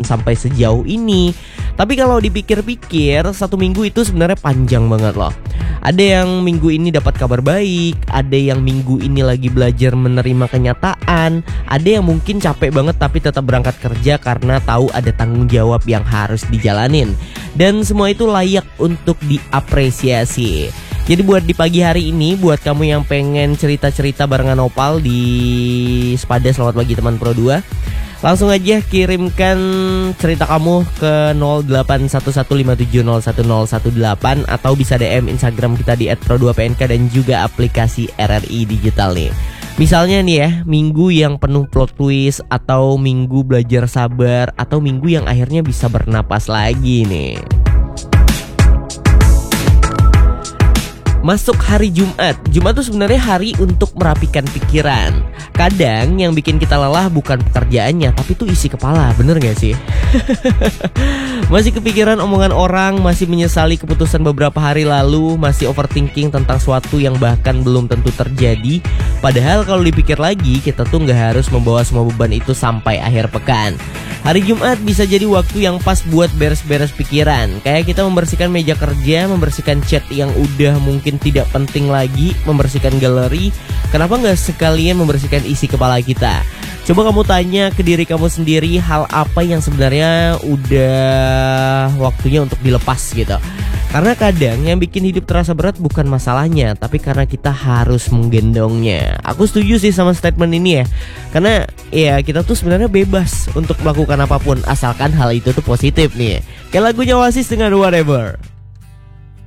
sampai sejauh ini. Tapi kalau dipikir-pikir, 1 minggu itu sebenarnya panjang banget loh. Ada yang minggu ini dapat kabar baik, ada yang minggu ini lagi belajar menerima kenyataan, ada yang mungkin capek banget tapi tetap berangkat kerja karena tahu ada tanggung jawab yang harus dijalanin. Dan semua itu layak untuk diapresiasi. Jadi buat di pagi hari ini, buat kamu yang pengen cerita-cerita barengan Opal di Sepada Selamat Pagi Teman Pro 2, langsung aja kirimkan cerita kamu ke 081157011018 atau bisa DM Instagram kita di @pro2pnk dan juga aplikasi RRI Digital nih. Misalnya nih ya, minggu yang penuh plot twist, atau minggu belajar sabar, atau minggu yang akhirnya bisa bernapas lagi nih. Masuk hari Jumat. Jumat tuh sebenarnya hari untuk merapikan pikiran. Kadang yang bikin kita lelah bukan pekerjaannya, tapi tuh isi kepala, bener gak sih? Masih kepikiran omongan orang, masih menyesali keputusan beberapa hari lalu, masih overthinking tentang suatu yang bahkan belum tentu terjadi. Padahal kalau dipikir lagi, kita tuh gak harus membawa semua beban itu sampai akhir pekan. Hari Jumat bisa jadi waktu yang pas buat beres-beres pikiran. Kayak kita membersihkan meja kerja, membersihkan chat yang udah mungkin tidak penting lagi, membersihkan galeri. Kenapa gak sekalian membersihkan isi kepala kita? Coba kamu tanya ke diri kamu sendiri, hal apa yang sebenarnya udah waktunya untuk dilepas gitu. Karena kadang yang bikin hidup terasa berat bukan masalahnya, tapi karena kita harus menggendongnya. Aku setuju sih sama statement ini ya. Karena ya kita tuh sebenarnya bebas untuk melakukan apapun, asalkan hal itu tuh positif nih. Kayak lagunya Oasis dengan Whatever.